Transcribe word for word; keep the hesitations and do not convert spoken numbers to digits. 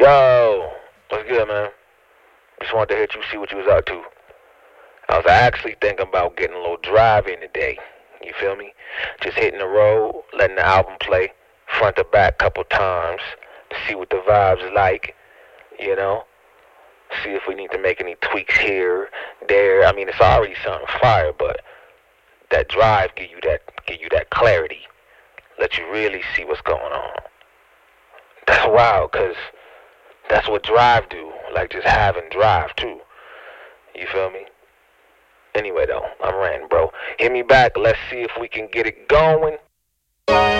Yo, what's good, man? Just wanted to hit you, see what you was up to. I was actually thinking about getting a little drive in today. You feel me? Just hitting the road, letting the album play front to back couple times to see what the vibe's like, you know? See if we need to make any tweaks here, there. I mean, it's already something fire, but that drive give you that give you that clarity. Let you really see what's going on. That's wild, cause that's what drive do. Like just having drive too. You feel me? Anyway though, I'm ranting, bro. Hit me back. Let's see if we can get it going.